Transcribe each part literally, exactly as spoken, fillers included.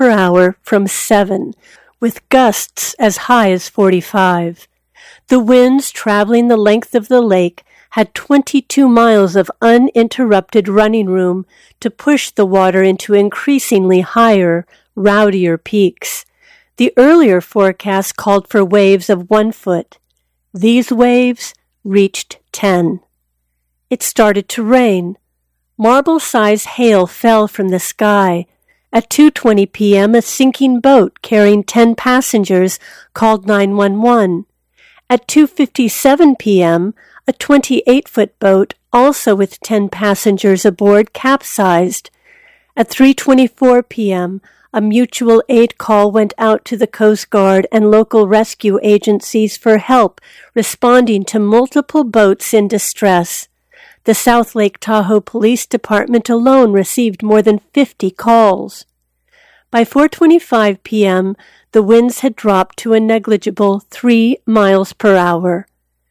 per hour from seven, with gusts as high as forty-five. The winds traveling the length of the lake had twenty-two miles of uninterrupted running room to push the water into increasingly higher, rowdier peaks. The earlier forecast called for waves of one foot. These waves reached ten. It started to rain. Marble-sized hail fell from the sky. At two twenty p.m., a sinking boat carrying ten passengers called nine one one. At two fifty-seven p.m., a twenty-eight-foot boat, also with ten passengers aboard, capsized. At three twenty-four p.m., a mutual aid call went out to the Coast Guard and local rescue agencies for help responding to multiple boats in distress. The South Lake Tahoe Police Department alone received more than fifty calls. By four twenty-five p.m., the winds had dropped to a negligible three miles per hour.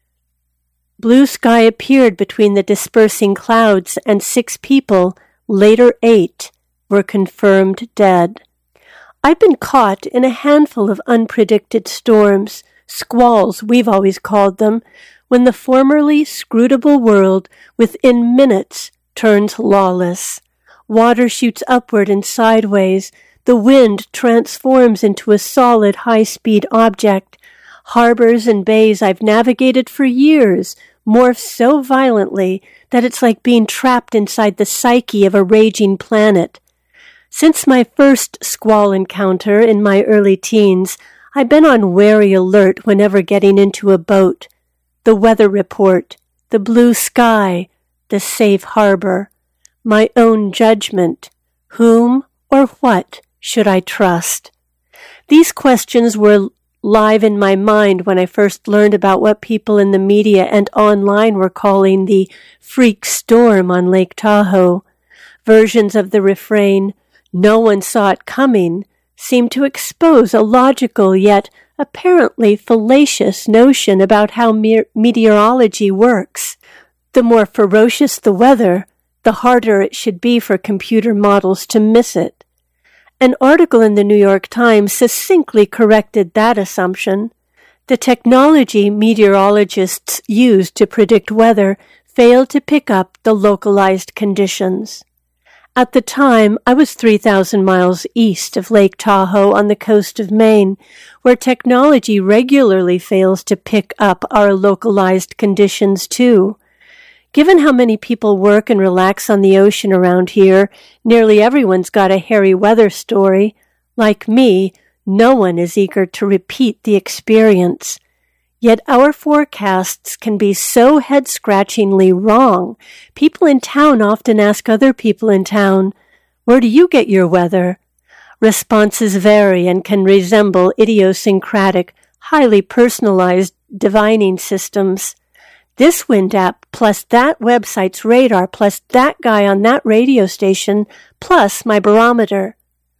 Blue sky appeared between the dispersing clouds, and six people, later eight, were confirmed dead. I've been caught in a handful of unpredicted storms, squalls we've always called them, when the formerly scrutable world within minutes turns lawless. Water shoots upward and sideways. The wind transforms into a solid high-speed object. Harbors and bays I've navigated for years morph so violently that it's like being trapped inside the psyche of a raging planet. Since my first squall encounter in my early teens, I've been on wary alert whenever getting into a boat. The weather report, the blue sky, the safe harbor, my own judgment. Whom or what should I trust? These questions were live in my mind when I first learned about what people in the media and online were calling the freak storm on Lake Tahoe. Versions of the refrain, "No one saw it coming," seemed to expose a logical yet apparently fallacious notion about how me- meteorology works. The more ferocious the weather, the harder it should be for computer models to miss it. An article in the New York Times succinctly corrected that assumption. The technology meteorologists use to predict weather failed to pick up the localized conditions. At the time, I was three thousand miles east of Lake Tahoe on the coast of Maine, where technology regularly fails to pick up our localized conditions too. Given how many people work and relax on the ocean around here, nearly everyone's got a hairy weather story. Like me, no one is eager to repeat the experience. Yet our forecasts can be so head-scratchingly wrong. People in town often ask other people in town, "Where do you get your weather?" Responses vary and can resemble idiosyncratic, highly personalized divining systems. This wind app, plus that website's radar, plus that guy on that radio station, plus my barometer.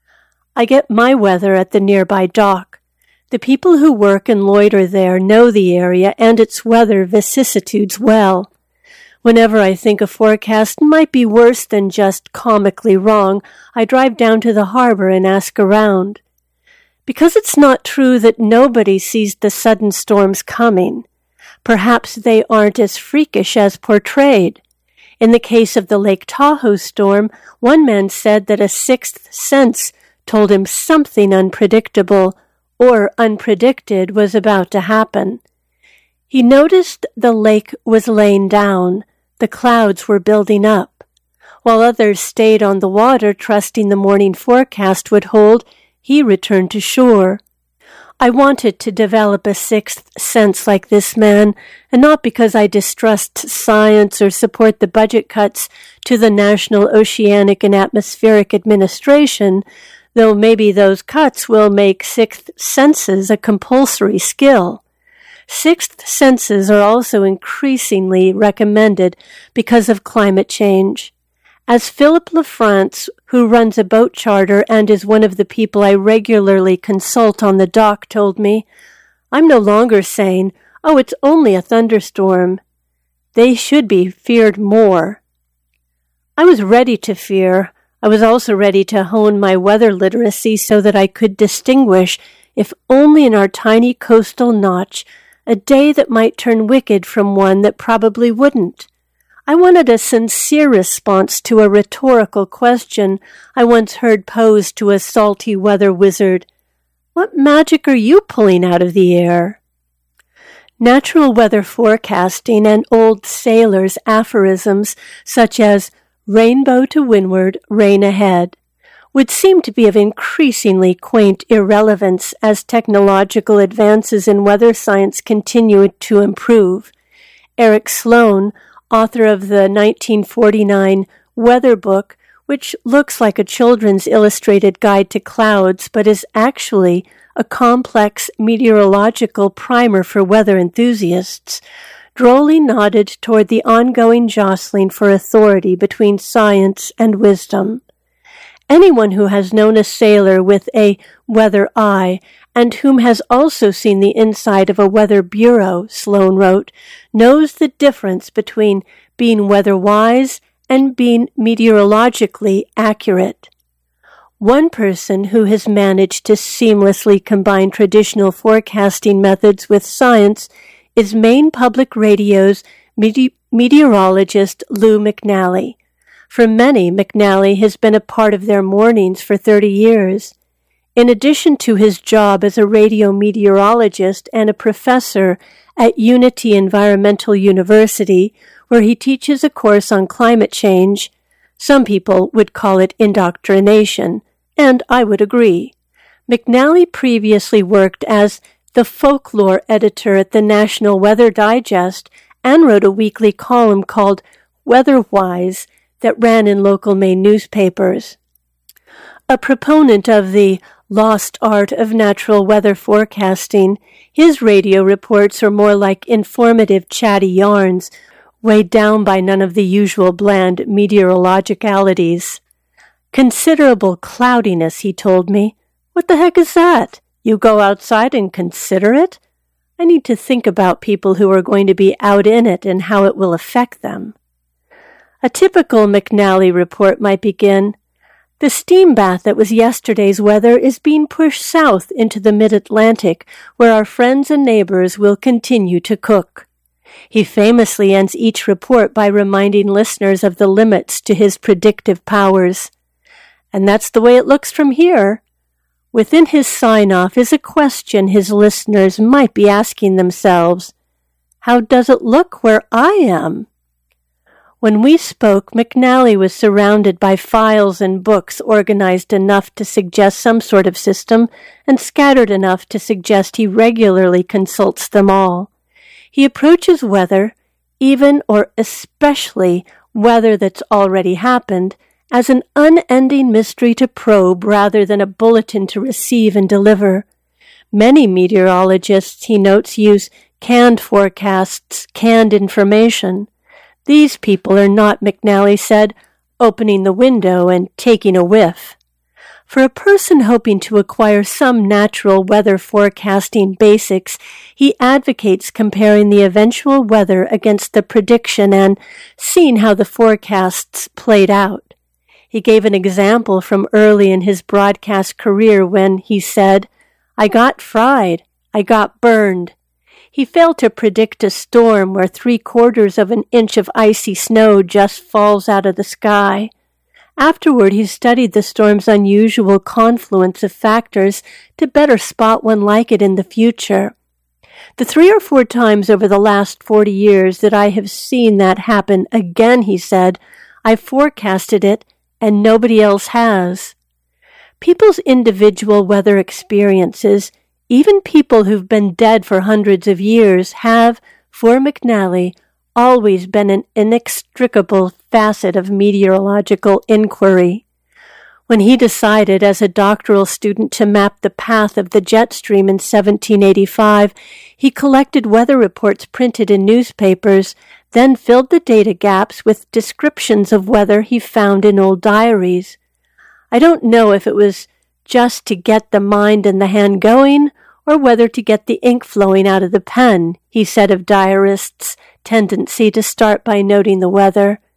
I get my weather at the nearby dock. The people who work and loiter there know the area and its weather vicissitudes well. Whenever I think a forecast might be worse than just comically wrong, I drive down to the harbor and ask around. Because it's not true that nobody sees the sudden storms coming. Perhaps they aren't as freakish as portrayed. In the case of the Lake Tahoe storm, one man said that a sixth sense told him something unpredictable or unpredicted was about to happen. He noticed the lake was laying down, the clouds were building up. While others stayed on the water, trusting the morning forecast would hold, he returned to shore. I wanted to develop a sixth sense like this man, and not because I distrust science or support the budget cuts to the National Oceanic and Atmospheric Administration, though maybe those cuts will make sixth senses a compulsory skill. Sixth senses are also increasingly recommended because of climate change. As Philip LaFrance, who runs a boat charter and is one of the people I regularly consult on the dock, told me, I'm no longer saying, oh, it's only a thunderstorm. They should be feared more. I was ready to fear. I was also ready to hone my weather literacy so that I could distinguish, if only in our tiny coastal notch, a day that might turn wicked from one that probably wouldn't. I wanted a sincere response to a rhetorical question I once heard posed to a salty weather wizard. What magic are you pulling out of the air? Natural weather forecasting and old sailors' aphorisms, such as rainbow to windward, rain ahead, would seem to be of increasingly quaint irrelevance as technological advances in weather science continue to improve. Eric Sloan, author of the nineteen forty-nine Weather Book, which looks like a children's illustrated guide to clouds, but is actually a complex meteorological primer for weather enthusiasts, drolly nodded toward the ongoing jostling for authority between science and wisdom. Anyone who has known a sailor with a weather eye, and whom has also seen the inside of a weather bureau, Sloan wrote, knows the difference between being weather-wise and being meteorologically accurate. One person who has managed to seamlessly combine traditional forecasting methods with science is Maine Public Radio's mete- meteorologist Lou McNally. For many, McNally has been a part of their mornings for thirty years. In addition to his job as a radio meteorologist and a professor at Unity Environmental University, where he teaches a course on climate change, some people would call it indoctrination, and I would agree. McNally previously worked as the folklore editor at the National Weather Digest and wrote a weekly column called Weatherwise that ran in local Maine newspapers. A proponent of the lost art of natural weather forecasting, his radio reports are more like informative chatty yarns, weighed down by none of the usual bland meteorologicalities. Considerable cloudiness, he told me. What the heck is that? You go outside and consider it? I need to think about people who are going to be out in it and how it will affect them. A typical McNally report might begin, the steam bath that was yesterday's weather is being pushed south into the mid-Atlantic, where our friends and neighbors will continue to cook. He famously ends each report by reminding listeners of the limits to his predictive powers. And that's the way it looks from here. Within his sign-off is a question his listeners might be asking themselves. How does it look where I am? When we spoke, McNally was surrounded by files and books organized enough to suggest some sort of system and scattered enough to suggest he regularly consults them all. He approaches weather, even or especially weather that's already happened, as an unending mystery to probe rather than a bulletin to receive and deliver. Many meteorologists, he notes, use canned forecasts, canned information. These people are not, McNally said, opening the window and taking a whiff. For a person hoping to acquire some natural weather forecasting basics, he advocates comparing the eventual weather against the prediction and seeing how the forecasts played out. He gave an example from early in his broadcast career when he said, I got fried, I got burned. He failed to predict a storm where three-quarters of an inch of icy snow just falls out of the sky. Afterward, he studied the storm's unusual confluence of factors to better spot one like it in the future. The three or four times over the last forty years that I have seen that happen again, he said, I forecasted it and nobody else has. People's individual weather experiences, even people who've been dead for hundreds of years, have, for McNally, always been an inextricable facet of meteorological inquiry. When he decided as a doctoral student to map the path of the jet stream in seventeen eighty-five, he collected weather reports printed in newspapers, then filled the data gaps with descriptions of weather he found in old diaries. I don't know if it was just to get the mind and the hand going, or whether to get the ink flowing out of the pen, he said of diarists' tendency to start by noting the weather.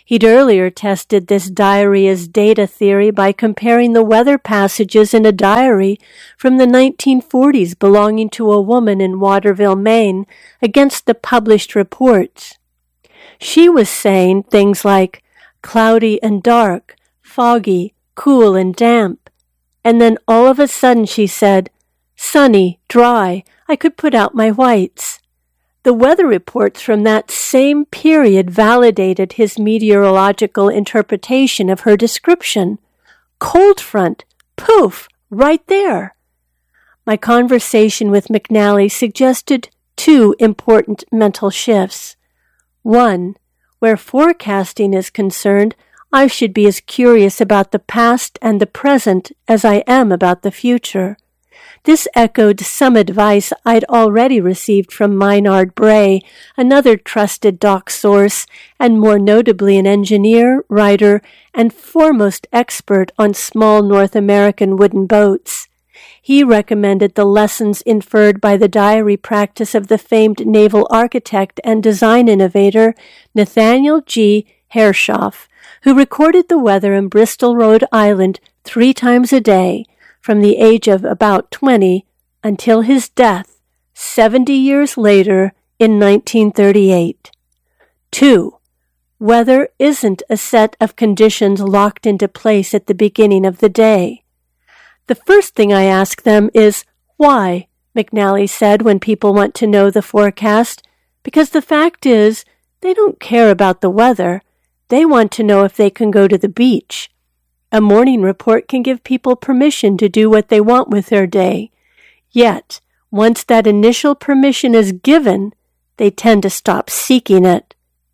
He'd earlier tested this diary as data theory by comparing the weather passages in a diary from the nineteen forties belonging to a woman in Waterville, Maine, against the published reports. She was saying things like cloudy and dark, foggy, cool and damp. And then all of a sudden she said, sunny, dry, I could put out my whites. The weather reports from that same period validated his meteorological interpretation of her description. Cold front, poof, right there. My conversation with McNally suggested two important mental shifts. One, where forecasting is concerned, I should be as curious about the past and the present as I am about the future. This echoed some advice I'd already received from Maynard Bray, another trusted dock source, and more notably an engineer, writer, and foremost expert on small North American wooden boats. He recommended the lessons inferred by the diary practice of the famed naval architect and design innovator Nathaniel G. Hershoff, who recorded the weather in Bristol, Rhode Island, three times a day, from the age of about twenty until his death, seventy years later in nineteen thirty-eight. Two, weather isn't a set of conditions locked into place at the beginning of the day. The first thing I ask them is, why? McNally said when people want to know the forecast, because the fact is, they don't care about the weather. They want to know if they can go to the beach. A morning report can give people permission to do what they want with their day. Yet, once that initial permission is given, they tend to stop seeking it.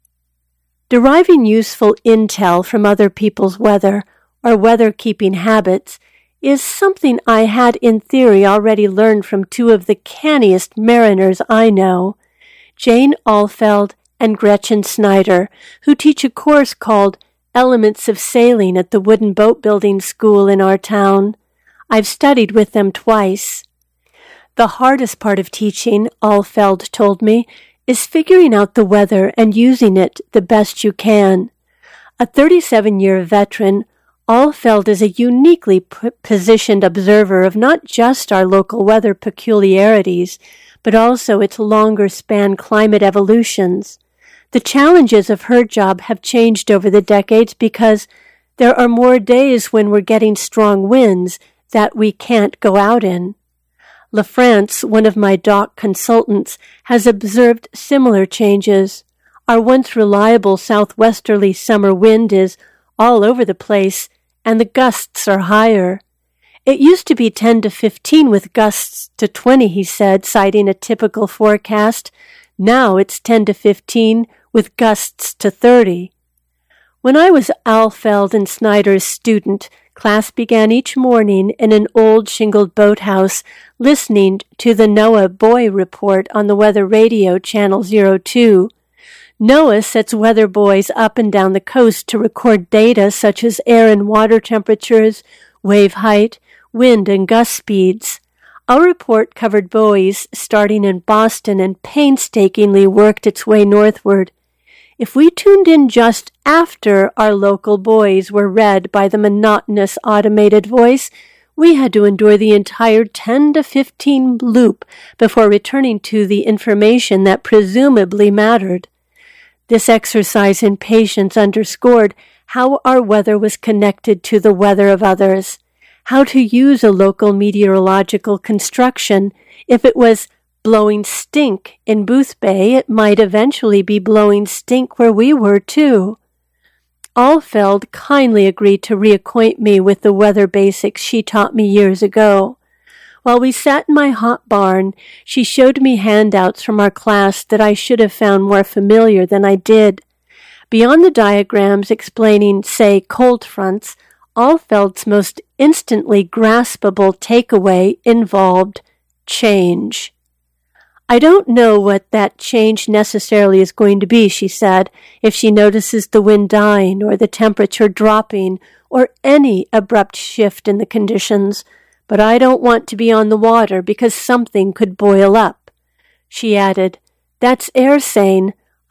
Deriving useful intel from other people's weather or weather-keeping habits is something I had in theory already learned from two of the canniest mariners I know, Jane Alfeld and Gretchen Snyder, who teach a course called Elements of Sailing at the Wooden Boat Building School in our town. I've studied with them twice. The hardest part of teaching, Alfeld told me, is figuring out the weather and using it the best you can. A thirty-seven-year veteran, Alfeld is a uniquely p- positioned observer of not just our local weather peculiarities, but also its longer-span climate evolutions. The challenges of her job have changed over the decades because there are more days when we're getting strong winds that we can't go out in. LaFrance, one of my dock consultants, has observed similar changes. Our once reliable southwesterly summer wind is all over the place, and the gusts are higher. It used to be ten to fifteen with gusts to twenty, he said, citing a typical forecast. Now it's ten to fifteen with gusts to thirty. When I was Alfeld and Snyder's student, class began each morning in an old shingled boathouse, listening to the NOAA Boy Report on the weather radio, Channel zero two. NOAA sets weather buoys up and down the coast to record data such as air and water temperatures, wave height, wind and gust speeds. Our report covered buoys starting in Boston and painstakingly worked its way northward. If we tuned in just after our local buoys were read by the monotonous automated voice, we had to endure the entire ten to fifteen loop before returning to the information that presumably mattered. This exercise in patience underscored how our weather was connected to the weather of others, how to use a local meteorological construction. If it was blowing stink in Booth Bay, it might eventually be blowing stink where we were, too. Alfeld kindly agreed to reacquaint me with the weather basics she taught me years ago. While we sat in my hot barn, she showed me handouts from our class that I should have found more familiar than I did. Beyond the diagrams explaining, say, cold fronts, Alfeld's most instantly graspable takeaway involved change. I don't know what that change necessarily is going to be, she said, if she notices the wind dying or the temperature dropping or any abrupt shift in the conditions, but I don't want to be on the water because something could boil up. She added, that's air saying,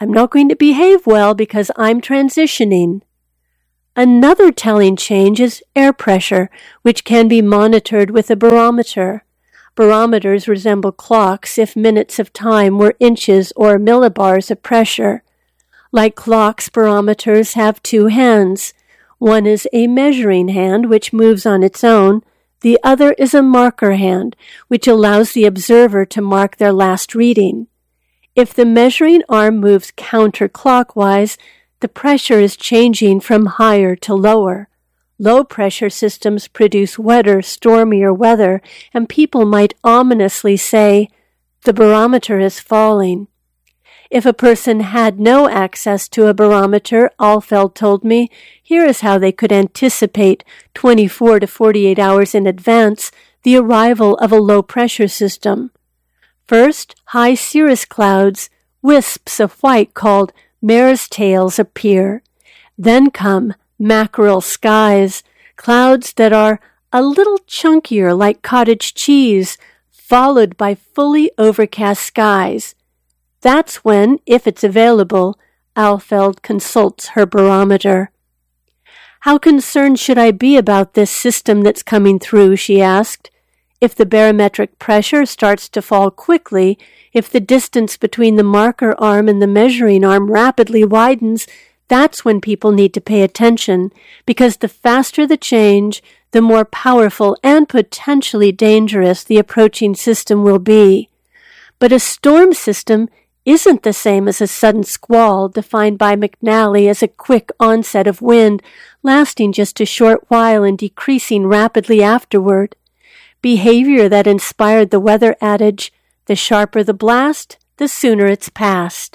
I'm not going to behave well because I'm transitioning. Another telling change is air pressure, which can be monitored with a barometer. Barometers resemble clocks if minutes of time were inches or millibars of pressure. Like clocks, barometers have two hands. One is a measuring hand, which moves on its own. The other is a marker hand, which allows the observer to mark their last reading. If the measuring arm moves counterclockwise, the pressure is changing from higher to lower. Low-pressure systems produce wetter, stormier weather, and people might ominously say, "The barometer is falling." If a person had no access to a barometer, Alfeld told me, here is how they could anticipate twenty-four to forty-eight hours in advance the arrival of a low-pressure system. First, high cirrus clouds, wisps of white called mare's tails, appear. Then come mackerel skies, clouds that are a little chunkier like cottage cheese, followed by fully overcast skies. That's when, if it's available, Alfeld consults her barometer. How concerned should I be about this system that's coming through, she asked. If the barometric pressure starts to fall quickly, if the distance between the marker arm and the measuring arm rapidly widens, that's when people need to pay attention, because the faster the change, the more powerful and potentially dangerous the approaching system will be. But a storm system isn't the same as a sudden squall defined by McNally as a quick onset of wind, lasting just a short while and decreasing rapidly afterward. Behavior that inspired the weather adage, "The sharper the blast, the sooner it's past."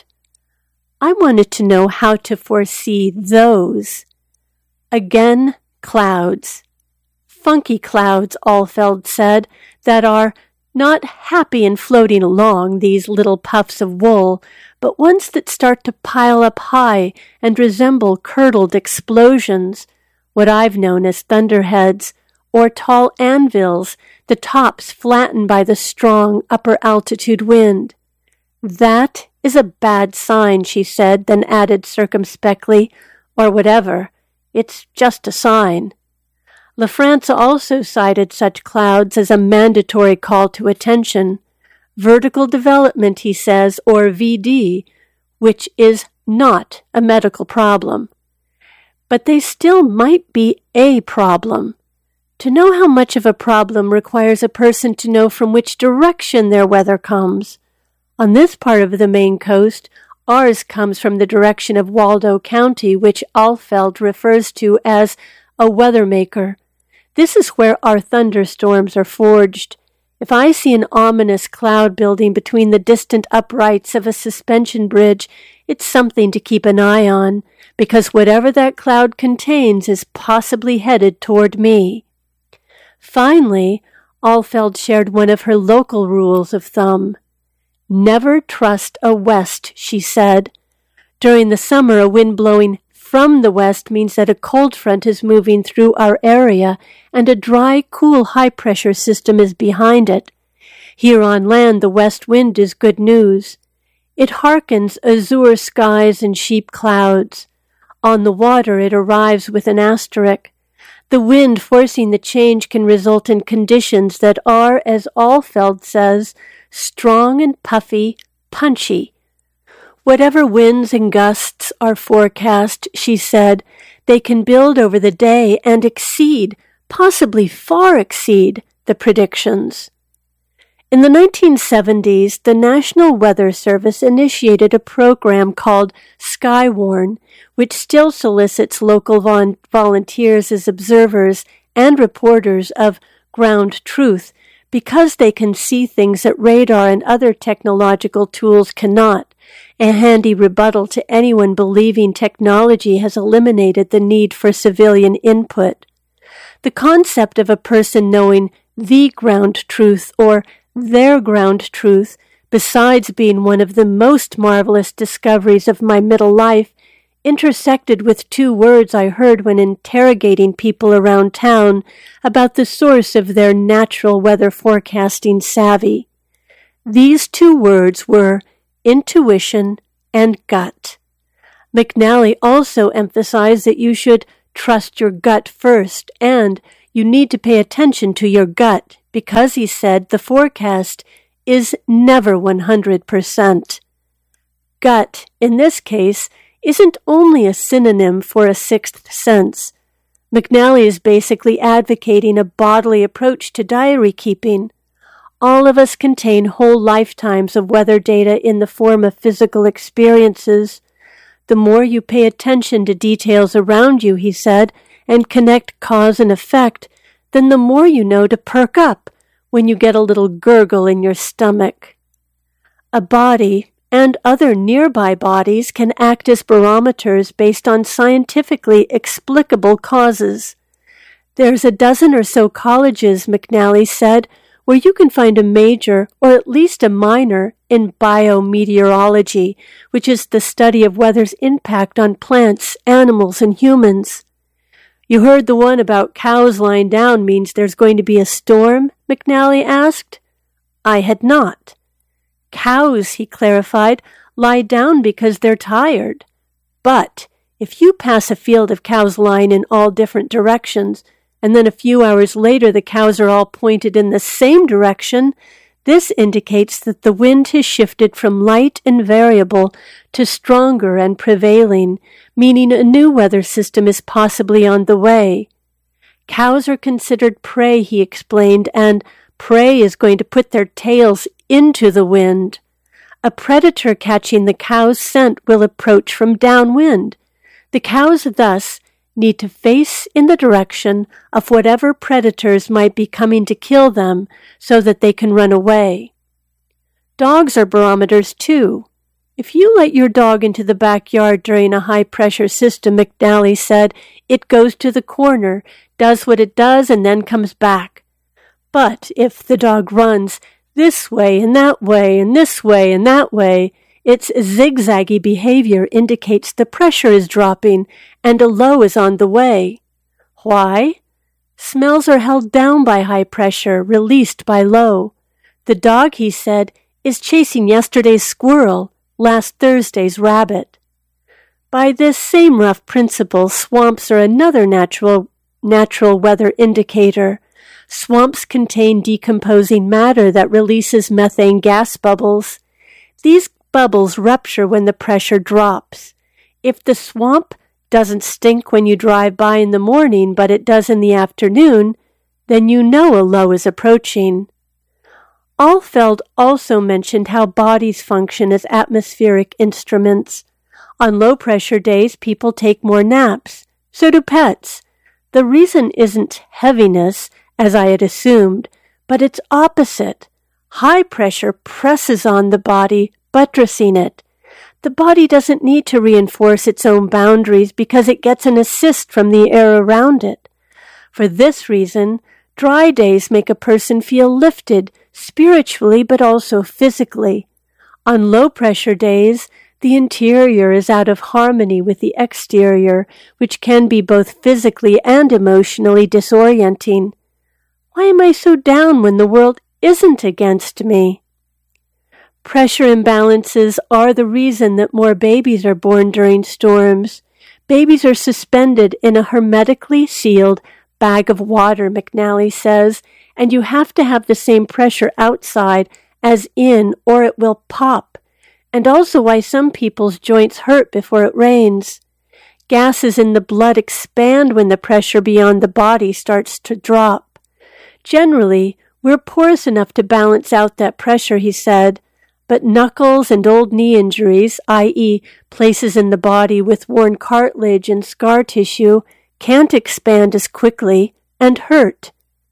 I wanted to know how to foresee those. Again, clouds. Funky clouds, Alfeld said, that are not happy in floating along, these little puffs of wool, but ones that start to pile up high and resemble curdled explosions, what I've known as thunderheads, or tall anvils, the tops flattened by the strong upper-altitude wind. That is a bad sign, she said, then added circumspectly, or whatever. It's just a sign. LaFrance also cited such clouds as a mandatory call to attention. Vertical development, he says, or V D, which is not a medical problem. But they still might be a problem. To know how much of a problem requires a person to know from which direction their weather comes. On this part of the Maine coast, ours comes from the direction of Waldo County, which Alfeld refers to as a weather maker. This is where our thunderstorms are forged. If I see an ominous cloud building between the distant uprights of a suspension bridge, it's something to keep an eye on, because whatever that cloud contains is possibly headed toward me. Finally, Alfeld shared one of her local rules of thumb. Never trust a west, she said. During the summer, a wind blowing from the west means that a cold front is moving through our area and a dry, cool, high-pressure system is behind it. Here on land, the west wind is good news. It hearkens azure skies and sheep clouds. On the water, it arrives with an asterisk. The wind forcing the change can result in conditions that are, as Alfeld says, strong and puffy, punchy. Whatever winds and gusts are forecast, she said, they can build over the day and exceed, possibly far exceed, the predictions. In the nineteen seventies, the National Weather Service initiated a program called Skywarn, which still solicits local vol- volunteers as observers and reporters of ground truth because they can see things that radar and other technological tools cannot, a handy rebuttal to anyone believing technology has eliminated the need for civilian input. The concept of a person knowing the ground truth or their ground truth, besides being one of the most marvelous discoveries of my middle life, intersected with two words I heard when interrogating people around town about the source of their natural weather forecasting savvy. These two words were intuition and gut. McNally also emphasized that you should trust your gut first, and you need to pay attention to your gut because, he said, the forecast is never one hundred percent. Gut, in this case, isn't only a synonym for a sixth sense. McNally is basically advocating a bodily approach to diary keeping. All of us contain whole lifetimes of weather data in the form of physical experiences. The more you pay attention to details around you, he said, and connect cause and effect, then the more you know to perk up when you get a little gurgle in your stomach. A body and other nearby bodies can act as barometers based on scientifically explicable causes. There's a dozen or so colleges, McNally said, where you can find a major or at least a minor in biometeorology, which is the study of weather's impact on plants, animals, and humans. You heard the one about cows lying down means there's going to be a storm? McNally asked. I had not. Cows, he clarified, lie down because they're tired. But if you pass a field of cows lying in all different directions, and then a few hours later the cows are all pointed in the same direction, this indicates that the wind has shifted from light and variable to stronger and prevailing, meaning a new weather system is possibly on the way. Cows are considered prey, he explained, and prey is going to put their tails into the wind. A predator catching the cow's scent will approach from downwind. The cows thus need to face in the direction of whatever predators might be coming to kill them so that they can run away. Dogs are barometers too. If you let your dog into the backyard during a high-pressure system, McNally said, it goes to the corner, does what it does, and then comes back. But if the dog runs this way and that way and this way and that way, its zigzaggy behavior indicates the pressure is dropping and a low is on the way. Why? Smells are held down by high pressure, released by low. The dog, he said, is chasing yesterday's squirrel, last Thursday's rabbit. By this same rough principle, swamps are another natural, natural weather indicator. Swamps contain decomposing matter that releases methane gas bubbles. These bubbles rupture when the pressure drops. If the swamp doesn't stink when you drive by in the morning, but it does in the afternoon, then you know a low is approaching. Alfeld also mentioned how bodies function as atmospheric instruments. On low-pressure days, people take more naps. So do pets. The reason isn't heaviness, as I had assumed, but it's opposite. High pressure presses on the body, buttressing it. The body doesn't need to reinforce its own boundaries because it gets an assist from the air around it. For this reason, dry days make a person feel lifted, spiritually but also physically. On low-pressure days, the interior is out of harmony with the exterior, which can be both physically and emotionally disorienting. Why am I so down when the world isn't against me? Pressure imbalances are the reason that more babies are born during storms. Babies are suspended in a hermetically sealed bag of water, McNally says, and you have to have the same pressure outside as in or it will pop, and also why some people's joints hurt before it rains. Gases in the blood expand when the pressure beyond the body starts to drop. Generally, we're porous enough to balance out that pressure, he said, but knuckles and old knee injuries, that is places in the body with worn cartilage and scar tissue, can't expand as quickly and hurt.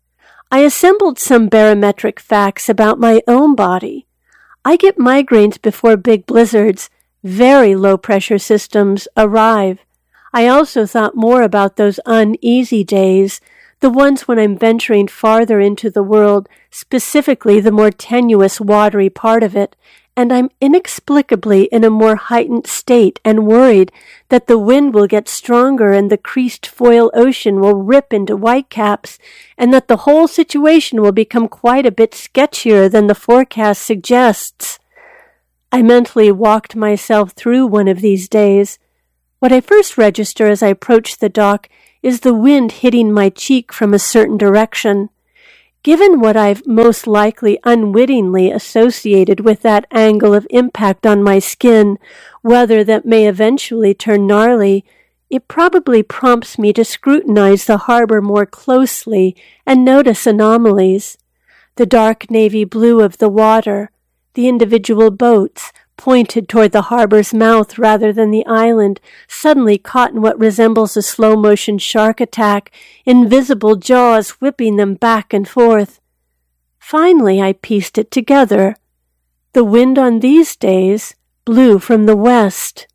I assembled some barometric facts about my own body. I get migraines before big blizzards, very low-pressure systems arrive. I also thought more about those uneasy days, the ones when I'm venturing farther into the world, specifically the more tenuous watery part of it, and I'm inexplicably in a more heightened state and worried that the wind will get stronger and the creased foil ocean will rip into whitecaps, and that the whole situation will become quite a bit sketchier than the forecast suggests. I mentally walked myself through one of these days. What I first register as I approach the dock is the wind hitting my cheek from a certain direction. Given what I've most likely unwittingly associated with that angle of impact on my skin, weather that may eventually turn gnarly, it probably prompts me to scrutinize the harbor more closely and notice anomalies. The dark navy blue of the water, the individual boats, pointed toward the harbor's mouth rather than the island, suddenly caught in what resembles a slow-motion shark attack, invisible jaws whipping them back and forth. Finally, I pieced it together. The wind on these days blew from the west.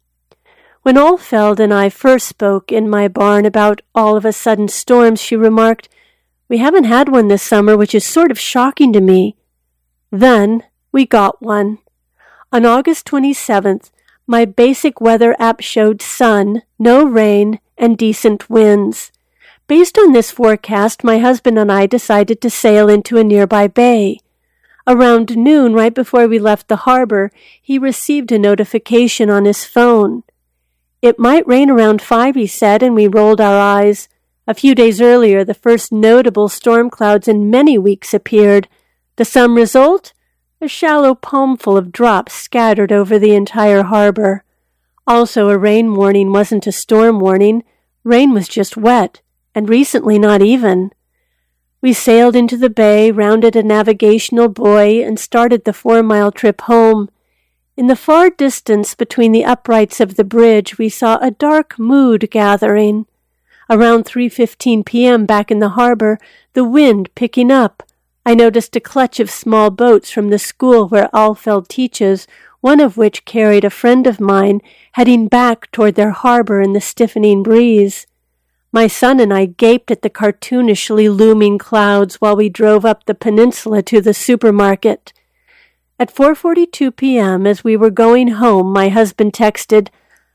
When Alfeld and I first spoke in my barn about all-of-a-sudden storms, she remarked, "We haven't had one this summer, which is sort of shocking to me." Then we got one. On August twenty-seventh, my basic weather app showed sun, no rain, and decent winds. Based on this forecast, my husband and I decided to sail into a nearby bay. Around noon, right before we left the harbor, he received a notification on his phone. It might rain around five, he said, and we rolled our eyes. A few days earlier, the first notable storm clouds in many weeks appeared. The sum result? A shallow palmful of drops scattered over the entire harbor. Also, a rain warning wasn't a storm warning. Rain was just wet, and recently not even. We sailed into the bay, rounded a navigational buoy, and started the four-mile trip home. In the far distance between the uprights of the bridge, we saw a dark mood gathering. Around three fifteen p.m. back in the harbor, the wind picking up, I noticed a clutch of small boats from the school where Alfeld teaches, one of which carried a friend of mine, heading back toward their harbor in the stiffening breeze. My son and I gaped at the cartoonishly looming clouds while we drove up the peninsula to the supermarket. At four forty-two p.m., as we were going home, my husband texted,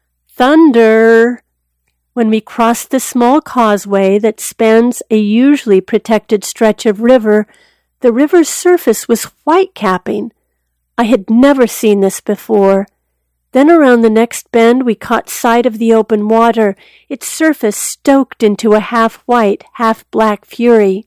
"Thunder!" When we crossed the small causeway that spans a usually protected stretch of river, the river's surface was white-capping. I had never seen this before. Then around the next bend we caught sight of the open water, its surface stoked into a half-white, half-black fury.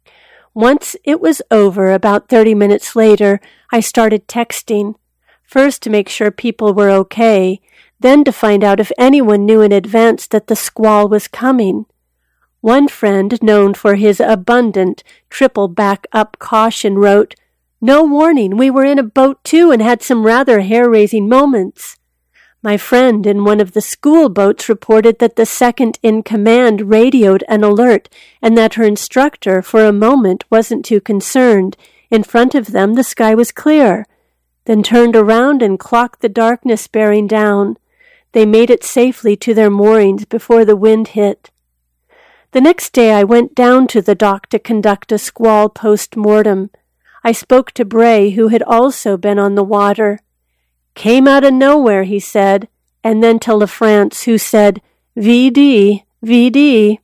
Once it was over, about thirty minutes later, I started texting, first to make sure people were okay, then to find out if anyone knew in advance that the squall was coming. One friend, known for his abundant triple back-up caution, wrote, "No warning, we were in a boat too and had some rather hair-raising moments." My friend in one of the school boats reported that the second-in-command radioed an alert and that her instructor, for a moment, wasn't too concerned. In front of them, the sky was clear, then turned around and clocked the darkness bearing down. They made it safely to their moorings before the wind hit. The next day I went down to the dock to conduct a squall post-mortem. I spoke to Bray, who had also been on the water. "Came out of nowhere," he said, and then to LaFrance, who said, V D, V D.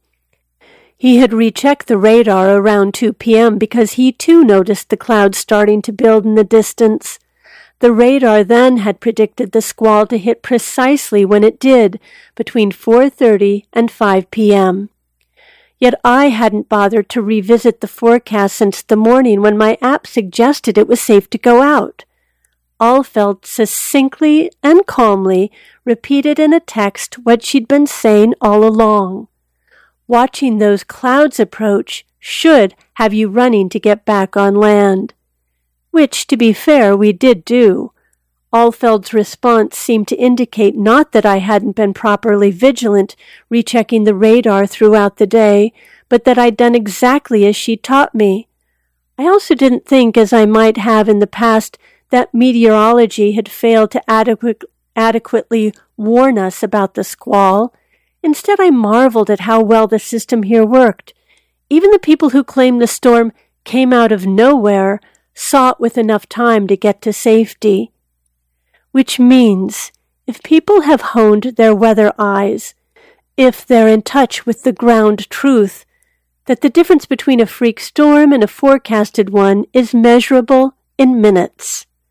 He had rechecked the radar around two p.m. because he too noticed the clouds starting to build in the distance. The radar then had predicted the squall to hit precisely when it did, between four thirty and five p.m. Yet I hadn't bothered to revisit the forecast since the morning when my app suggested it was safe to go out. Alfeld succinctly and calmly repeated in a text what she'd been saying all along. Watching those clouds approach should have you running to get back on land. Which, to be fair, we did do. Alfeld's response seemed to indicate not that I hadn't been properly vigilant, rechecking the radar throughout the day, but that I'd done exactly as she taught me. I also didn't think, as I might have in the past, that meteorology had failed to adequate, adequately warn us about the squall. Instead, I marveled at how well the system here worked. Even the people who claimed the storm came out of nowhere saw it with enough time to get to safety. Which means, if people have honed their weather eyes, if they're in touch with the ground truth, that the difference between a freak storm and a forecasted one is measurable in minutes.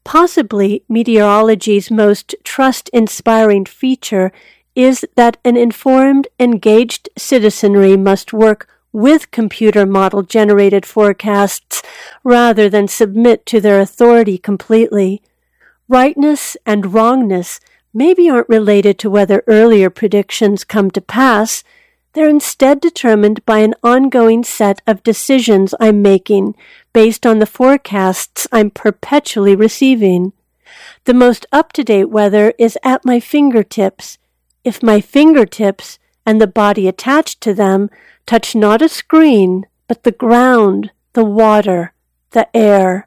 Possibly meteorology's most trust-inspiring feature is that an informed, engaged citizenry must work with computer model-generated forecasts rather than submit to their authority completely. Rightness and wrongness maybe aren't related to whether earlier predictions come to pass. They're instead determined by an ongoing set of decisions I'm making based on the forecasts I'm perpetually receiving. The most up-to-date weather is at my fingertips. If my fingertips and the body attached to them touch not a screen, but the ground, the water, the air.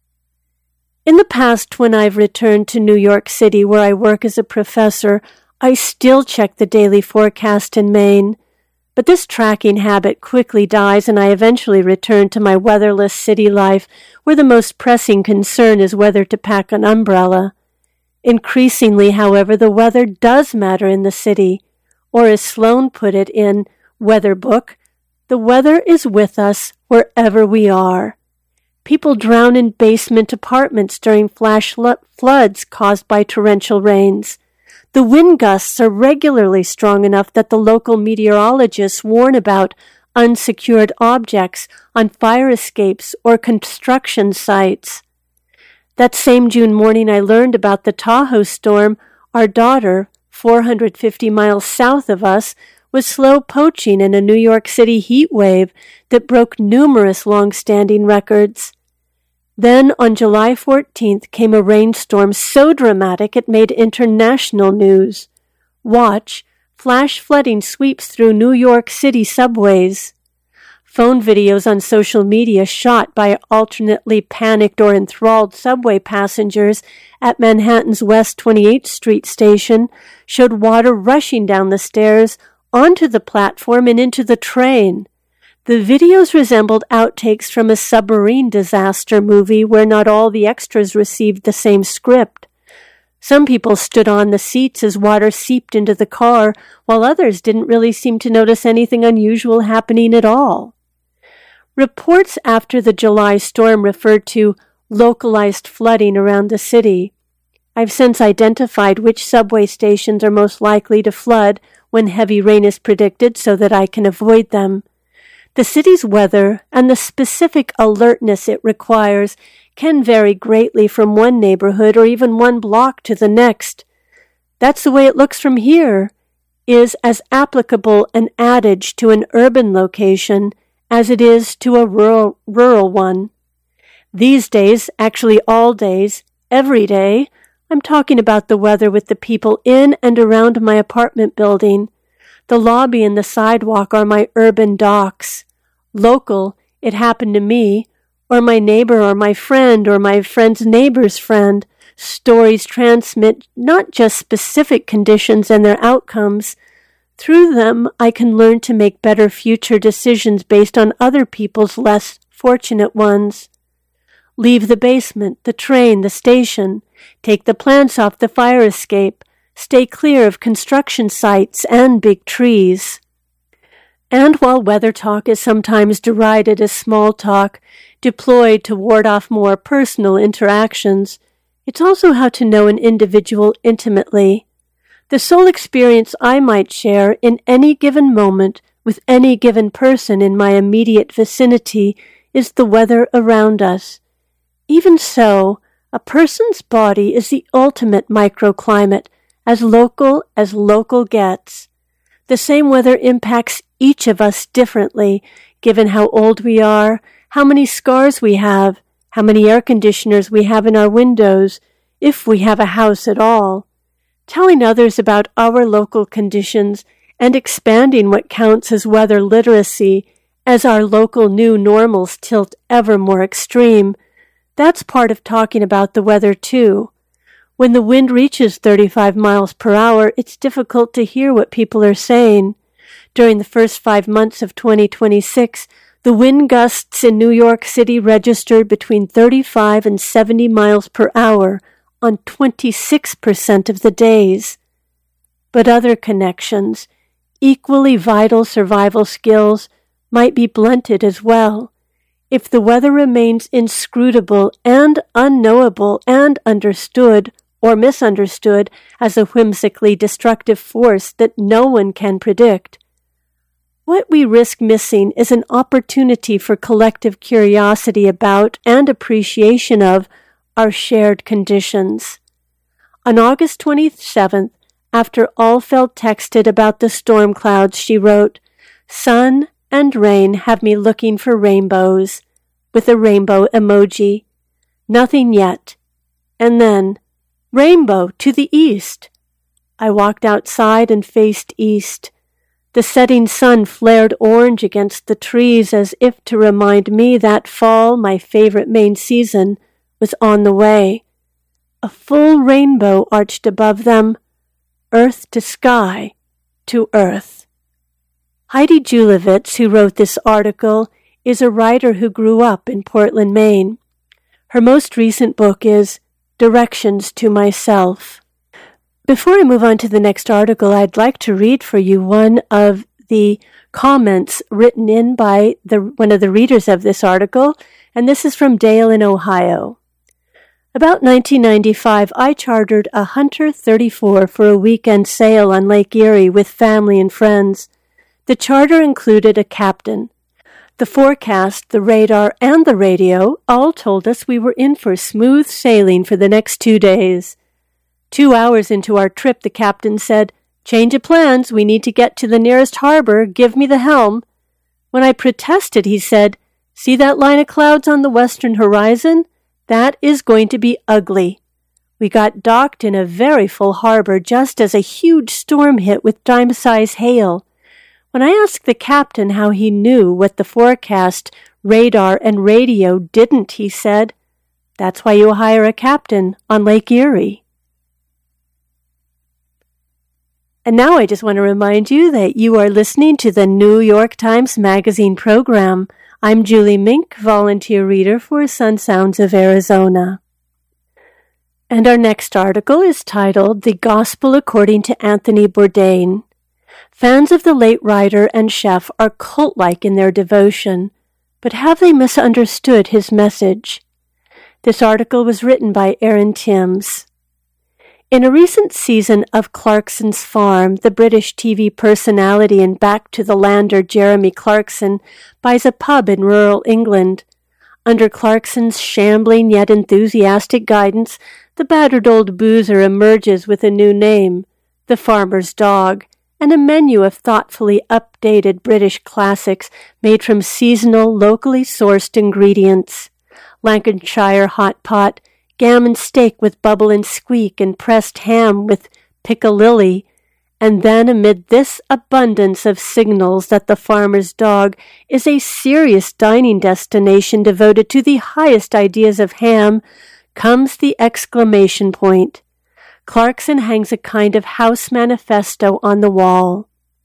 In the past, when I've returned to New York City where I work as a professor, I still check the daily forecast in Maine. But this tracking habit quickly dies, and I eventually return to my weatherless city life, where the most pressing concern is whether to pack an umbrella. Increasingly, however, the weather does matter in the city, or as Sloan put it in Weather Book, the weather is with us wherever we are. People drown in basement apartments during flash lo- floods caused by torrential rains. The wind gusts are regularly strong enough that the local meteorologists warn about unsecured objects on fire escapes or construction sites. That same June morning I learned about the Tahoe storm. Our daughter, four hundred fifty miles south of us, was slow poaching in a New York City heat wave that broke numerous long-standing records. Then, on July fourteenth, came a rainstorm so dramatic it made international news. Watch, flash flooding sweeps through New York City subways. Phone videos on social media shot by alternately panicked or enthralled subway passengers at Manhattan's West twenty-eighth Street station showed water rushing down the stairs, onto the platform, and into the train. The videos resembled outtakes from a submarine disaster movie where not all the extras received the same script. Some people stood on the seats as water seeped into the car, while others didn't really seem to notice anything unusual happening at all. Reports after the July storm referred to localized flooding around the city. I've since identified which subway stations are most likely to flood when heavy rain is predicted so that I can avoid them. The city's weather and the specific alertness it requires can vary greatly from one neighborhood or even one block to the next. That's the way it looks from here, is as applicable an adage to an urban location as it is to a rural, rural one. These days, actually all days, every day, I'm talking about the weather with the people in and around my apartment building. The lobby and the sidewalk are my urban docks. Local, it happened to me, or my neighbor or my friend or my friend's neighbor's friend. Stories transmit not just specific conditions and their outcomes. Through them, I can learn to make better future decisions based on other people's less fortunate ones. Leave the basement, the train, the station. Take the plants off the fire escape. Stay clear of construction sites and big trees. And while weather talk is sometimes derided as small talk, deployed to ward off more personal interactions, it's also how to know an individual intimately. The sole experience I might share in any given moment with any given person in my immediate vicinity is the weather around us. Even so, a person's body is the ultimate microclimate, as local as local gets. The same weather impacts each of us differently, given how old we are, how many scars we have, how many air conditioners we have in our windows, if we have a house at all. Telling others about our local conditions and expanding what counts as weather literacy as our local new normals tilt ever more extreme, that's part of talking about the weather too. When the wind reaches thirty-five miles per hour, it's difficult to hear what people are saying. During the first five months of twenty twenty-six, the wind gusts in New York City registered between thirty-five and seventy miles per hour on twenty-six percent of the days. But other connections, equally vital survival skills, might be blunted as well. If the weather remains inscrutable and unknowable and understood or misunderstood as a whimsically destructive force that no one can predict, what we risk missing is an opportunity for collective curiosity about and appreciation of our shared conditions. On August twenty-seventh, after Allfeld texted about the storm clouds, she wrote, "Sun and rain have me looking for rainbows," with a rainbow emoji. Nothing yet. And then, rainbow to the east. I walked outside and faced east. The setting sun flared orange against the trees as if to remind me that fall, my favorite Maine season, was on the way. A full rainbow arched above them, earth to sky, to earth. Heidi Julavitz, who wrote this article, is a writer who grew up in Portland, Maine. Her most recent book is Directions to Myself. Before I move on to the next article, I'd like to read for you one of the comments written in by the one of the readers of this article, and this is from Dale in Ohio. About nineteen ninety-five, I chartered a Hunter thirty-four for a weekend sail on Lake Erie with family and friends. The charter included a captain. The forecast, the radar, and the radio all told us we were in for smooth sailing for the next two days. Two hours into our trip, the captain said, "Change of plans, we need to get to the nearest harbor, give me the helm." When I protested, he said, "See that line of clouds on the western horizon? That is going to be ugly." We got docked in a very full harbor just as a huge storm hit with dime-size hail. When I asked the captain how he knew what the forecast, radar, and radio didn't, he said, "That's why you hire a captain on Lake Erie." And now I just want to remind you that you are listening to the New York Times Magazine program. I'm Julie Mink, volunteer reader for Sun Sounds of Arizona. And our next article is titled The Gospel According to Anthony Bourdain. Fans of the late writer and chef are cult-like in their devotion, but have they misunderstood his message? This article was written by Aaron Timms. In a recent season of Clarkson's Farm, the British T V personality and Back to the Lander Jeremy Clarkson buys a pub in rural England. Under Clarkson's shambling yet enthusiastic guidance, the battered old boozer emerges with a new name, The Farmer's Dog, and a menu of thoughtfully updated British classics made from seasonal, locally sourced ingredients. Lancashire hot pot, gammon steak with bubble and squeak, and pressed ham with piccalilli. And then amid this abundance of signals that the Farmer's Dog is a serious dining destination devoted to the highest ideas of ham, comes the exclamation point. Clarkson hangs a kind of house manifesto on the wall.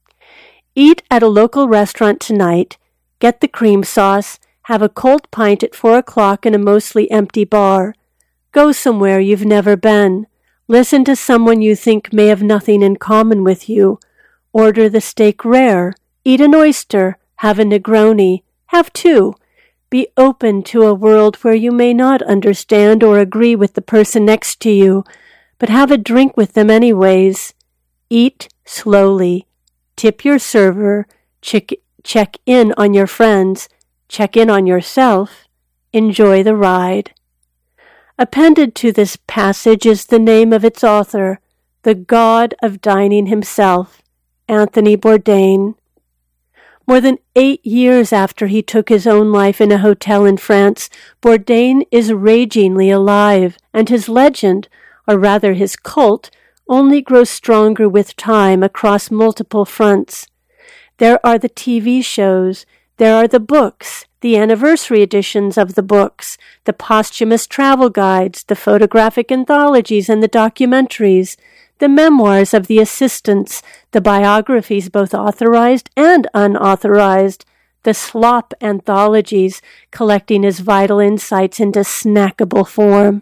Eat at a local restaurant tonight, get the cream sauce, have a cold pint at four o'clock in a mostly empty bar. Go somewhere you've never been. Listen to someone you think may have nothing in common with you. Order the steak rare. Eat an oyster. Have a Negroni. Have two. Be open to a world where you may not understand or agree with the person next to you, but have a drink with them anyways. Eat slowly. Tip your server. Check, check in on your friends. Check in on yourself. Enjoy the ride. Appended to this passage is the name of its author, the God of Dining himself, Anthony Bourdain. More than eight years after he took his own life in a hotel in France, Bourdain is ragingly alive, and his legend, or rather his cult, only grows stronger with time across multiple fronts. There are the T V shows, there are the books, the anniversary editions of the books, the posthumous travel guides, the photographic anthologies and the documentaries, the memoirs of the assistants, the biographies both authorized and unauthorized, the slop anthologies collecting his vital insights into snackable form.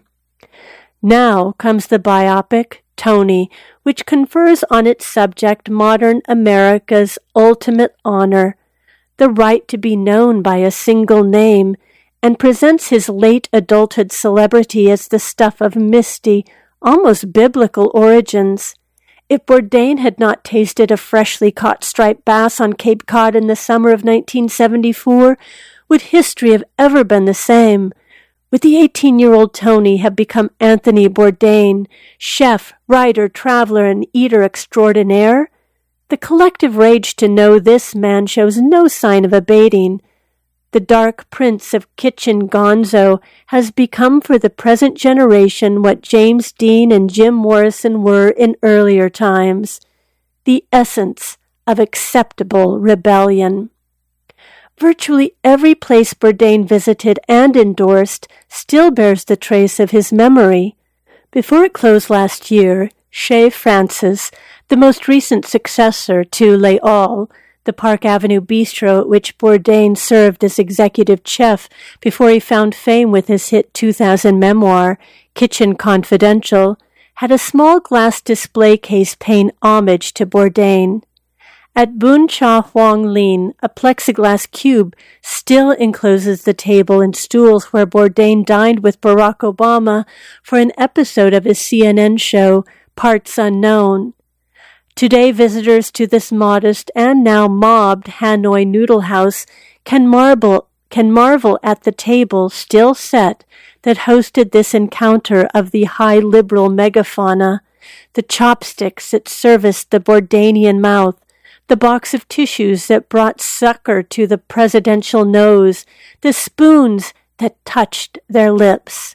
Now comes the biopic, Tony, which confers on its subject modern America's ultimate honor, the right to be known by a single name, and presents his late adulthood celebrity as the stuff of misty, almost biblical origins. If Bourdain had not tasted a freshly caught striped bass on Cape Cod in the summer of nineteen seventy-four, would history have ever been the same? Would the eighteen-year-old Tony have become Anthony Bourdain, chef, writer, traveler, and eater extraordinaire? The collective rage to know this man shows no sign of abating. The dark prince of kitchen gonzo has become for the present generation what James Dean and Jim Morrison were in earlier times, the essence of acceptable rebellion. Virtually every place Bourdain visited and endorsed still bears the trace of his memory. Before it closed last year, Chez Francis, the most recent successor to Les Halles, the Park Avenue bistro at which Bourdain served as executive chef before he found fame with his hit two thousand memoir, Kitchen Confidential, had a small glass display case paying homage to Bourdain. At Bun Cha Huang Lin, a plexiglass cube still encloses the table and stools where Bourdain dined with Barack Obama for an episode of his C N N show, Parts Unknown. Today, visitors to this modest and now mobbed Hanoi noodle house can marvel, can marvel at the table still set that hosted this encounter of the high liberal megafauna, the chopsticks that serviced the Bourdainian mouth, the box of tissues that brought succor to the presidential nose, the spoons that touched their lips.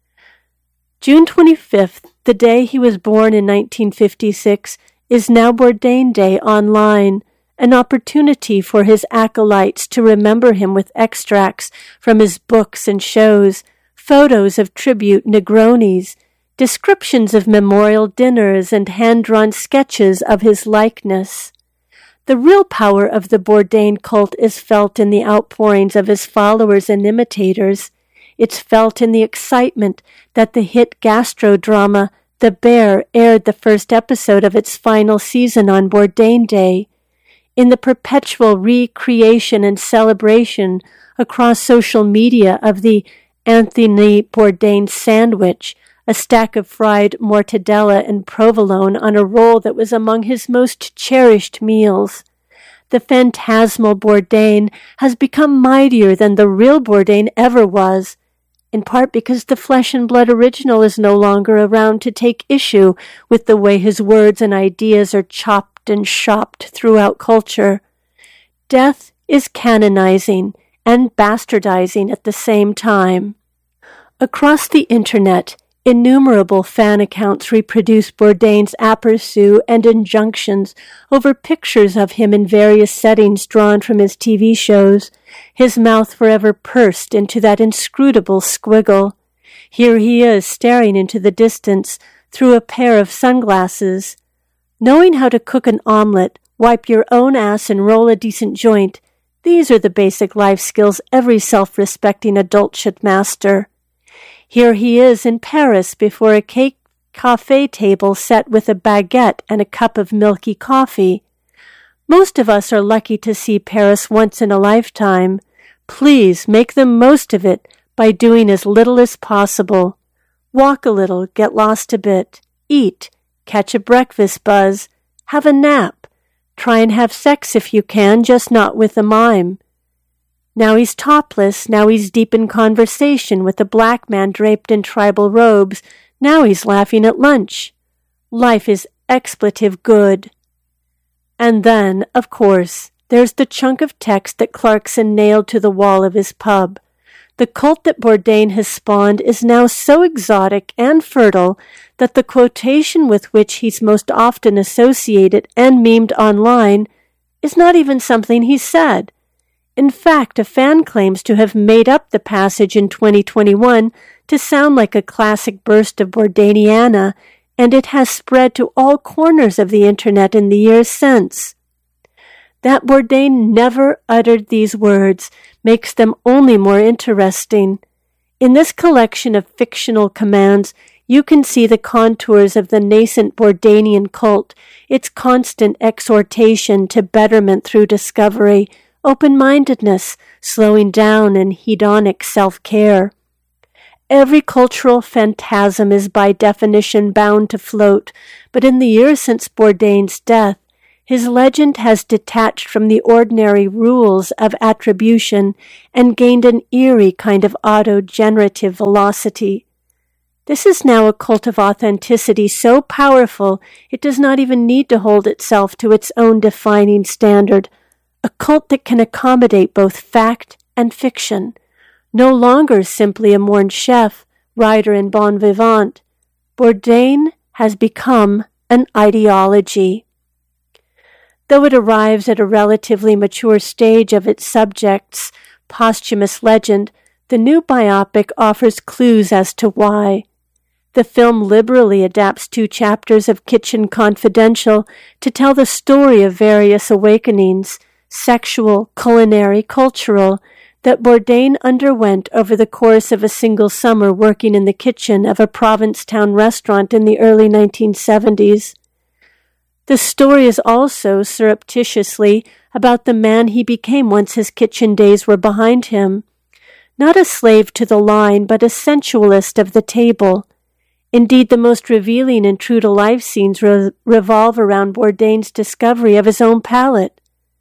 June twenty-fifth, the day he was born in nineteen fifty-six, is now Bourdain Day online, an opportunity for his acolytes to remember him with extracts from his books and shows, photos of tribute Negronis, descriptions of memorial dinners, and hand-drawn sketches of his likeness. The real power of the Bourdain cult is felt in the outpourings of his followers and imitators. It's felt in the excitement that the hit gastro-drama The Bear aired the first episode of its final season on Bourdain Day, in the perpetual recreation and celebration across social media of the Anthony Bourdain sandwich, a stack of fried mortadella and provolone on a roll that was among his most cherished meals. The phantasmal Bourdain has become mightier than the real Bourdain ever was, in part because the flesh and blood original is no longer around to take issue with the way his words and ideas are chopped and shopped throughout culture. Death is canonizing and bastardizing at the same time. Across the internet, innumerable fan accounts reproduce Bourdain's aperçus and injunctions over pictures of him in various settings drawn from his T V shows, his mouth forever pursed into that inscrutable squiggle. Here he is staring into the distance through a pair of sunglasses. Knowing how to cook an omelet, wipe your own ass and roll a decent joint, these are the basic life skills every self-respecting adult should master. Here he is in Paris before a cake cafe table set with a baguette and a cup of milky coffee. Most of us are lucky to see Paris once in a lifetime. Please make the most of it by doing as little as possible. Walk a little, get lost a bit, eat, catch a breakfast buzz, have a nap, try and have sex if you can, just not with a mime. Now he's topless, now he's deep in conversation with a black man draped in tribal robes, now he's laughing at lunch. Life is expletive good. And then, of course, there's the chunk of text that Clarkson nailed to the wall of his pub. The cult that Bourdain has spawned is now so exotic and fertile that the quotation with which he's most often associated and memed online is not even something he said. In fact, a fan claims to have made up the passage in twenty twenty-one to sound like a classic burst of Bourdainiana, and it has spread to all corners of the internet in the years since. That Bourdain never uttered these words makes them only more interesting. In this collection of fictional commands, you can see the contours of the nascent Bourdainian cult, its constant exhortation to betterment through discovery, open-mindedness, slowing down, and hedonic self-care. Every cultural phantasm is by definition bound to float, but in the years since Bourdain's death, his legend has detached from the ordinary rules of attribution and gained an eerie kind of autogenerative velocity. This is now a cult of authenticity so powerful it does not even need to hold itself to its own defining standard, a cult that can accommodate both fact and fiction, no longer simply a mourned chef, writer, and bon vivant. Bourdain has become an ideology. Though it arrives at a relatively mature stage of its subject's posthumous legend, the new biopic offers clues as to why. The film liberally adapts two chapters of Kitchen Confidential to tell the story of various awakenings, sexual, culinary, cultural, that Bourdain underwent over the course of a single summer working in the kitchen of a Provincetown restaurant in the early nineteen seventies. The story is also surreptitiously about the man he became once his kitchen days were behind him. Not a slave to the line, but a sensualist of the table. Indeed, the most revealing and true-to-life scenes re- revolve around Bourdain's discovery of his own palate.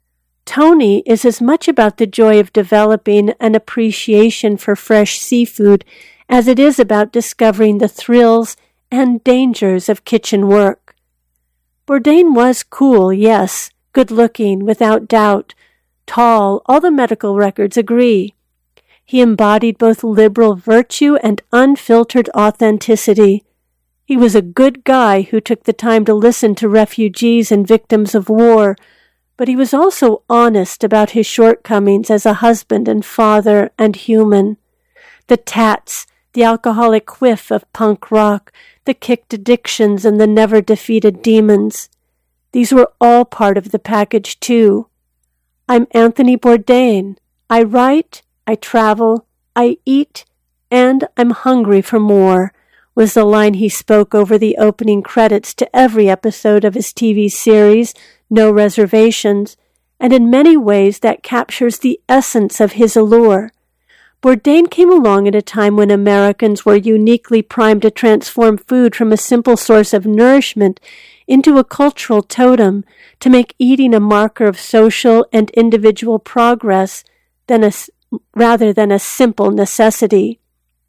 Tony is as much about the joy of developing an appreciation for fresh seafood as it is about discovering the thrills and dangers of kitchen work. Bourdain was cool, yes, good-looking, without doubt, tall, all the medical records agree. He embodied both liberal virtue and unfiltered authenticity. He was a good guy who took the time to listen to refugees and victims of war, but he was also honest about his shortcomings as a husband and father and human. The tats, the alcoholic whiff of punk rock, the kicked addictions, and the never-defeated demons. These were all part of the package, too. I'm Anthony Bourdain. I write, I travel, I eat, and I'm hungry for more, was the line he spoke over the opening credits to every episode of his T V series, No Reservations, and in many ways that captures the essence of his allure. Bourdain came along at a time when Americans were uniquely primed to transform food from a simple source of nourishment into a cultural totem, to make eating a marker of social and individual progress than a, rather than a simple necessity.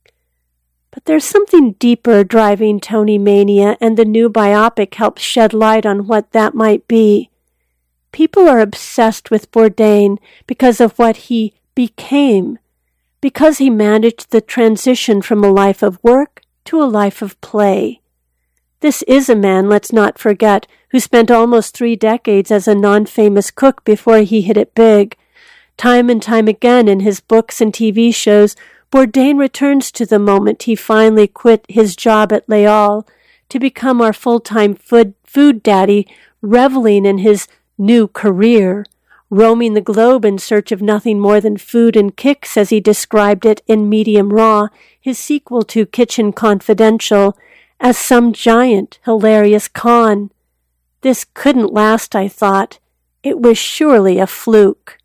But there's something deeper driving Tony mania, and the new biopic helps shed light on what that might be. People are obsessed with Bourdain because of what he became, because he managed the transition from a life of work to a life of play. This is a man, let's not forget, who spent almost three decades as a non-famous cook before he hit it big. Time and time again in his books and T V shows, Bourdain returns to the moment he finally quit his job at Leal to become our full-time food, food daddy, reveling in his new career, roaming the globe in search of nothing more than food and kicks, as he described it in Medium Raw, his sequel to Kitchen Confidential, as some giant, hilarious con. This couldn't last, I thought. It was surely a fluke.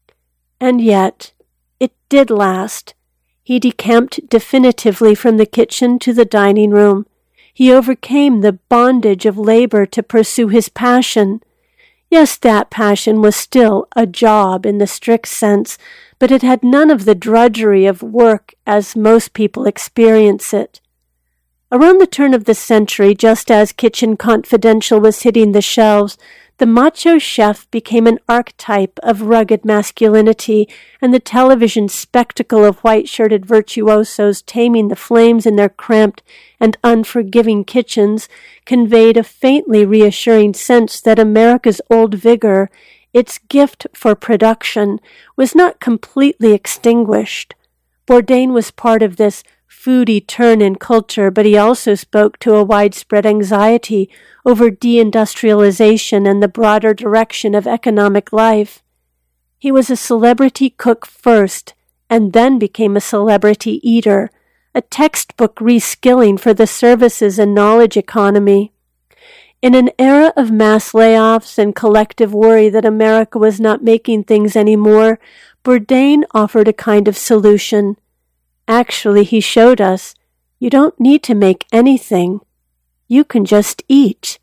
And yet, it did last. He decamped definitively from the kitchen to the dining room. He overcame the bondage of labor to pursue his passion. Yes, that passion was still a job in the strict sense, but it had none of the drudgery of work as most people experience it. Around the turn of the century, just as Kitchen Confidential was hitting the shelves, the macho chef became an archetype of rugged masculinity, and the television spectacle of white-shirted virtuosos taming the flames in their cramped and unforgiving kitchens conveyed a faintly reassuring sense that America's old vigor, its gift for production, was not completely extinguished. Bourdain was part of this foodie turn in culture, but he also spoke to a widespread anxiety over deindustrialization and the broader direction of economic life. He was a celebrity cook first, and then became a celebrity eater, a textbook reskilling for the services and knowledge economy. In an era of mass layoffs and collective worry that America was not making things anymore, Bourdain offered a kind of solution. Actually, he showed us, you don't need to make anything. You can just eat.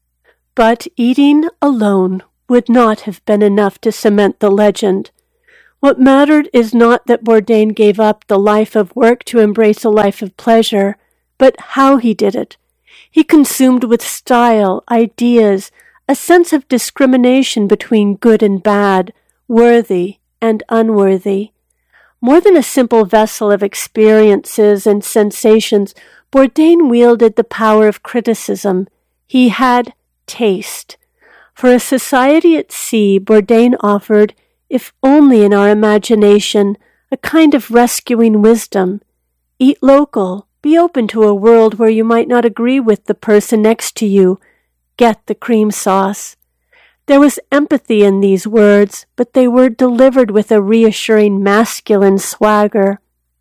But eating alone would not have been enough to cement the legend. What mattered is not that Bourdain gave up the life of work to embrace a life of pleasure, but how he did it. He consumed with style, ideas, a sense of discrimination between good and bad, worthy and unworthy. More than a simple vessel of experiences and sensations, Bourdain wielded the power of criticism. He had taste. For a society at sea, Bourdain offered, if only in our imagination, a kind of rescuing wisdom. Eat local. Be open to a world where you might not agree with the person next to you. Get the cream sauce. There was empathy in these words, but they were delivered with a reassuring masculine swagger.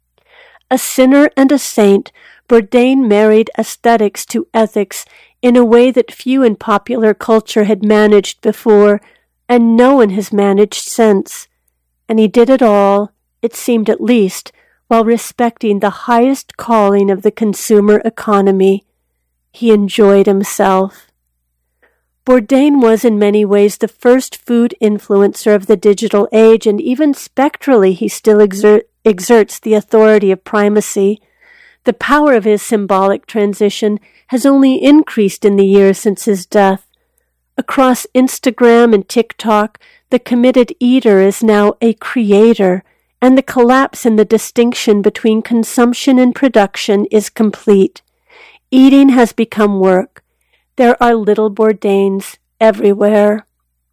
A sinner and a saint, Bourdain married aesthetics to ethics in a way that few in popular culture had managed before, and no one has managed since. And he did it all, it seemed at least, while respecting the highest calling of the consumer economy. He enjoyed himself. Bourdain was in many ways the first food influencer of the digital age, and even spectrally he still exert, exerts the authority of primacy. The power of his symbolic transition has only increased in the years since his death. Across Instagram and TikTok, the committed eater is now a creator, and the collapse in the distinction between consumption and production is complete. Eating has become work. There are little Bourdains everywhere.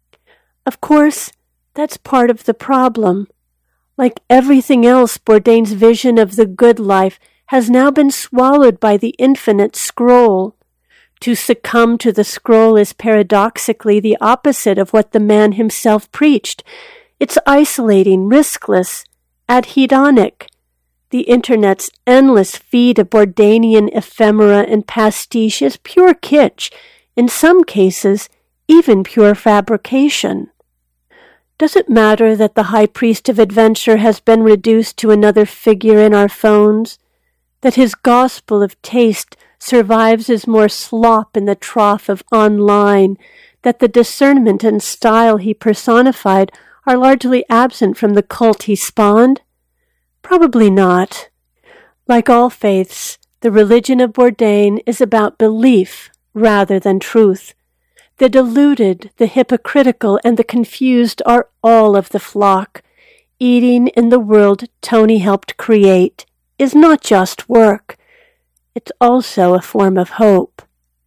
Of course, that's part of the problem. Like everything else, Bourdain's vision of the good life has now been swallowed by the infinite scroll. To succumb to the scroll is paradoxically the opposite of what the man himself preached. It's isolating, riskless, adhedonic. The Internet's endless feed of Bourdainian ephemera and pastiche is pure kitsch, in some cases, even pure fabrication. Does it matter that the high priest of adventure has been reduced to another figure in our phones? That his gospel of taste survives as more slop in the trough of online? That the discernment and style he personified are largely absent from the cult he spawned? Probably not. Like all faiths, the religion of Bourdain is about belief rather than truth. The deluded, the hypocritical, and the confused are all of the flock. Eating in the world Tony helped create is not just work. It's also a form of hope.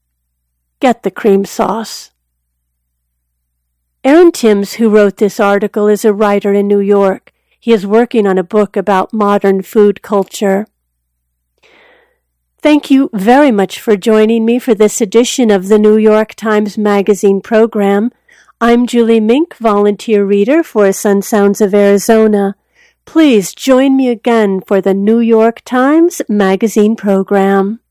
Get the cream sauce. Aaron Timms, who wrote this article, is a writer in New York. He is working on a book about modern food culture. Thank you very much for joining me for this edition of the New York Times Magazine program. I'm Julie Mink, volunteer reader for Sun Sounds of Arizona. Please join me again for the New York Times Magazine program.